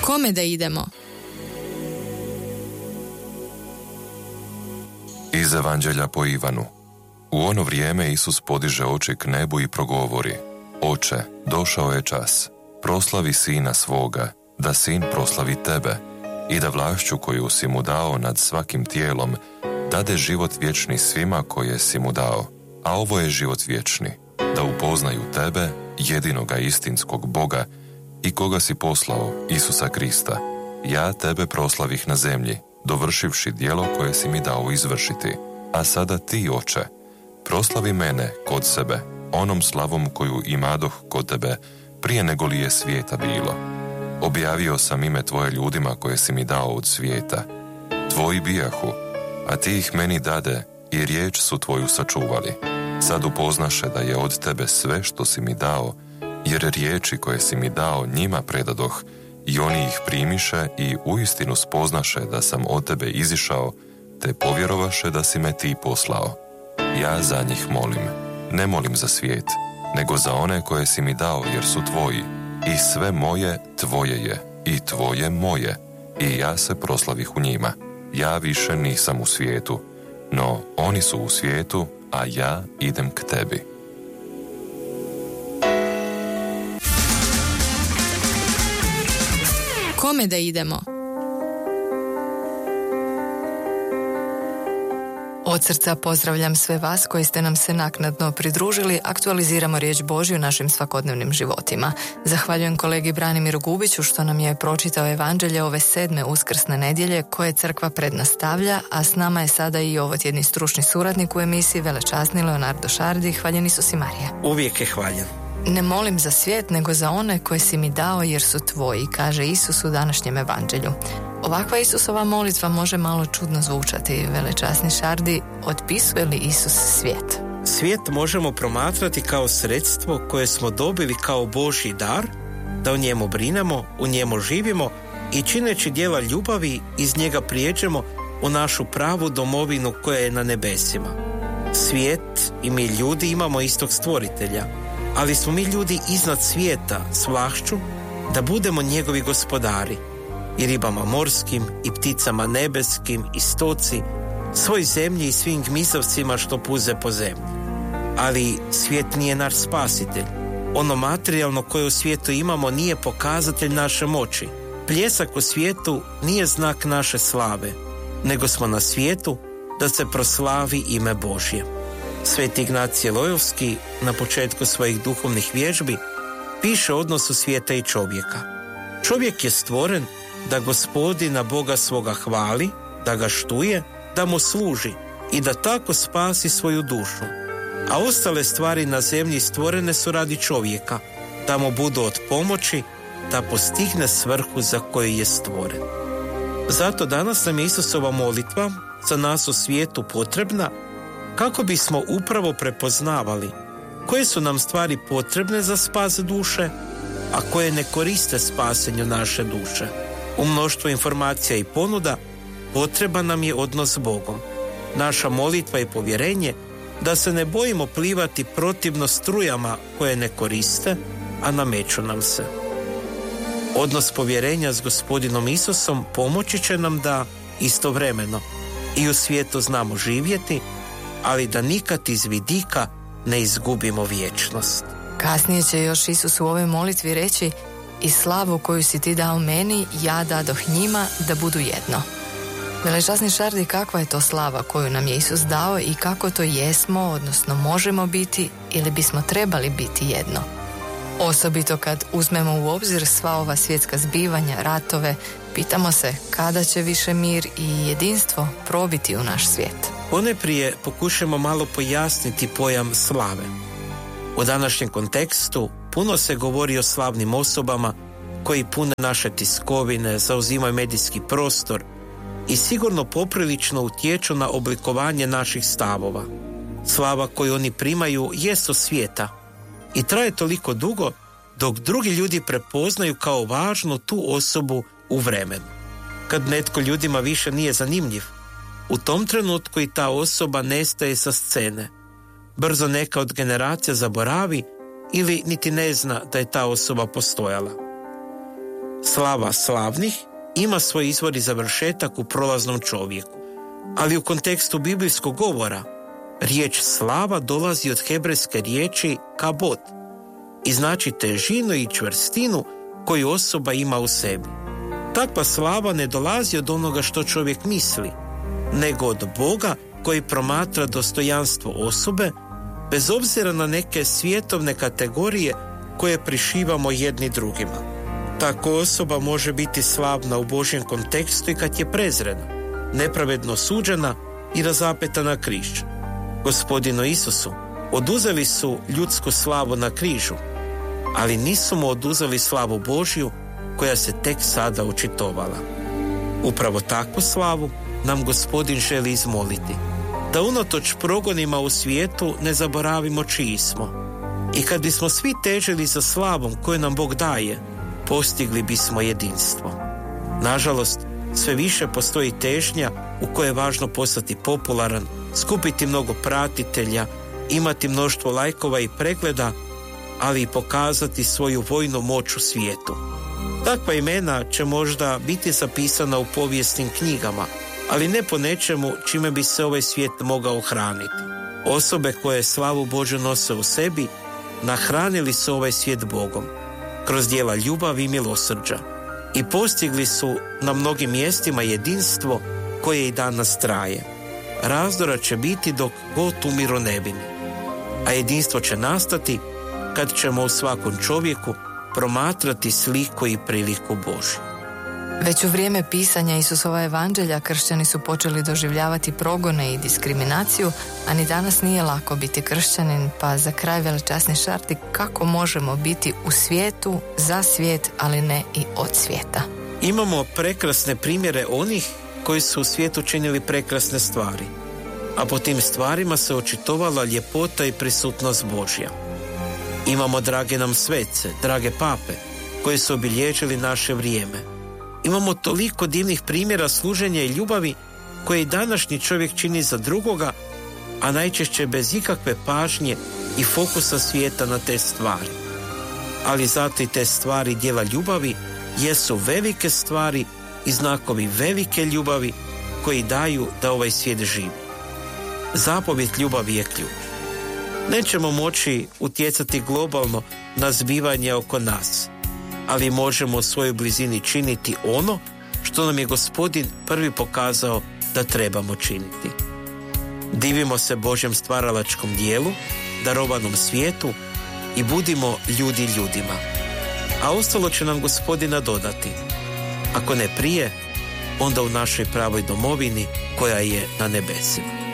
Kome da idemo? Iz Evanđelja po Ivanu. U ono vrijeme Isus podiže oči k nebu i progovori: Oče, došao je čas, proslavi Sina svoga, da Sin proslavi tebe, i da vlašću koju si mu dao nad svakim tijelom, dade život vječni svima koje si mu dao. A ovo je život vječni, da upoznaju tebe, jedinoga istinskog Boga, i koga si poslao, Isusa Krista. Ja tebe proslavih na zemlji, dovršivši djelo koje si mi dao izvršiti. A sada ti, Oče, proslavi mene kod sebe, onom slavom koju imadoh kod tebe, prije nego li je svijeta bilo. Objavio sam ime tvoje ljudima koje si mi dao od svijeta. Tvoji bijahu, a ti ih meni dade, i riječ su tvoju sačuvali. Sad upoznaše da je od tebe sve što si mi dao, jer riječi koje si mi dao njima predadoh, i oni ih primiše i uistinu spoznaše da sam od tebe izišao, te povjerovaše da si me ti poslao. Ja za njih molim, ne molim za svijet, nego za one koje si mi dao, jer su tvoji, i sve moje tvoje je, i tvoje moje, i ja se proslavih u njima. Ja više nisam u svijetu, no oni su u svijetu, a ja idem k tebi. Kome da idemo? Od srca pozdravljam sve vas koji ste nam se naknadno pridružili. Aktualiziramo riječ Božju u našim svakodnevnim životima. Zahvaljujem kolegi Branimiru Gubiću što nam je pročitao evanđelje ove 7. uskrsne nedjelje koje crkva prednastavlja, a s nama je sada i ovotjedni stručni suradnik u emisiji, velečasni Leonardo Šardi. Hvaljen Isus i Marija. Uvijek je hvaljen. Ne molim za svijet, nego za one koje si mi dao, jer su tvoji, kaže Isus u današnjem evanđelju. Ovakva Isusova molitva može malo čudno zvučati. Velečasni Šardi, otpisuje li Isus svijet? Svijet možemo promatrati kao sredstvo koje smo dobili kao Božji dar, da o njemu brinemo, u njemu živimo i čineći djela ljubavi iz njega prijeđemo u našu pravu domovinu koja je na nebesima. Svijet i mi ljudi imamo istog stvoritelja, ali smo mi ljudi iznad svijeta s vlašću da budemo njegovi gospodari, i ribama morskim, i pticama nebeskim, i stoci, svoj zemlji i svim gmizavcima što puze po zemlji. Ali svijet nije naš spasitelj. Ono materijalno koje u svijetu imamo nije pokazatelj naše moći. Pljesak u svijetu nije znak naše slave, nego smo na svijetu da se proslavi ime Božje. Sveti Ignacije Lojovski na početku svojih duhovnih vježbi piše o odnosu svijeta i čovjeka. Čovjek je stvoren da Gospodina Boga svoga hvali, da ga štuje, da mu služi i da tako spasi svoju dušu. A ostale stvari na zemlji stvorene su radi čovjeka, da mu budu od pomoći, da postigne svrhu za koju je stvoren. Zato danas nam je Isusova molitva za nas u svijetu potrebna, kako bismo upravo prepoznavali koje su nam stvari potrebne za spas duše, a koje ne koriste spasenju naše duše. U mnoštvu informacija i ponuda potreban nam je odnos s Bogom. Naša molitva i povjerenje da se ne bojimo plivati protivno strujama koje ne koriste, a nameću nam se. Odnos povjerenja s Gospodinom Isusom pomoći će nam da istovremeno i u svijetu znamo živjeti, ali da nikad iz vidika ne izgubimo vječnost. Kasnije će još Isus u ovoj molitvi reći: i slavu koju si ti dao meni, ja dadoh njima da budu jedno. Velečasni Šardi, kakva je to slava koju nam je Isus dao i kako to jesmo, odnosno možemo biti ili bismo trebali biti jedno? Osobito kad uzmemo u obzir sva ova svjetska zbivanja, ratove, pitamo se kada će više mir i jedinstvo probiti u naš svijet. Poneprije pokušamo malo pojasniti pojam slave. U današnjem kontekstu puno se govori o slavnim osobama koji pune naše tiskovine, zauzimaju medijski prostor i sigurno poprilično utječu na oblikovanje naših stavova. Slava koju oni primaju jest od svijeta i traje toliko dugo dok drugi ljudi prepoznaju kao važnu tu osobu u vremenu. Kad netko ljudima više nije zanimljiv, u tom trenutku i ta osoba nestaje sa scene. Brzo neka od generacija zaboravi ili niti ne zna da je ta osoba postojala. Slava slavnih ima svoj izvor i završetak u prolaznom čovjeku. Ali u kontekstu biblijskog govora, riječ slava dolazi od hebrejske riječi kabod i znači težinu i čvrstinu koju osoba ima u sebi. Takva slava ne dolazi od onoga što čovjek misli, nego od Boga koji promatra dostojanstvo osobe, bez obzira na neke svjetovne kategorije koje prišivamo jedni drugima. Tako osoba može biti slavna u Božjem kontekstu i kad je prezrena, nepravedno suđena i razapeta na križ. Gospodinu Isusu oduzeli su ljudsku slavu na križu, ali nisu mu oduzeli slavu Božju koja se tek sada očitovala. Upravo takvu slavu nam Gospodin želi izmoliti, da unatoč progonima u svijetu ne zaboravimo čiji smo. I kad bismo svi težili za slavom koju nam Bog daje, postigli bismo jedinstvo. Nažalost, sve više postoji težnja u kojoj je važno postati popularan, skupiti mnogo pratitelja, imati mnoštvo lajkova i pregleda, ali i pokazati svoju vojnu moć u svijetu. Takva imena će možda biti zapisana u povijesnim knjigama, ali ne po nečemu čime bi se ovaj svijet mogao hraniti. Osobe koje slavu Božju nose u sebi, nahranili su ovaj svijet Bogom, kroz djela ljubavi i milosrđa, i postigli su na mnogim mjestima jedinstvo koje i danas traje. Razdora će biti dok god umiru nevini, a jedinstvo će nastati kad ćemo u svakom čovjeku promatrati sliku i priliku Božju. Već u vrijeme pisanja Isusova evanđelja kršćani su počeli doživljavati progone i diskriminaciju, a ni danas nije lako biti kršćanin, pa za kraj velečasni Šardi, kako možemo biti u svijetu, za svijet, ali ne i od svijeta? Imamo prekrasne primjere onih koji su u svijetu činili prekrasne stvari, a po tim stvarima se očitovala ljepota i prisutnost Božja. Imamo drage nam svece, drage pape, koji su obilježili naše vrijeme. Imamo toliko divnih primjera služenja i ljubavi koje i današnji čovjek čini za drugoga, a najčešće bez ikakve pažnje i fokusa svijeta na te stvari. Ali zato i te stvari djela ljubavi jesu velike stvari i znakovi velike ljubavi koji daju da ovaj svijet živi. Zapovjed ljubavi je ključ. Nećemo moći utjecati globalno na zbivanje oko nas, ali možemo u svojoj blizini činiti ono što nam je Gospodin prvi pokazao da trebamo činiti. Divimo se Božjem stvaralačkom dijelu, darovanom svijetu, i budimo ljudi ljudima. A ostalo će nam Gospodin dodati. Ako ne prije, onda u našoj pravoj domovini koja je na nebesima.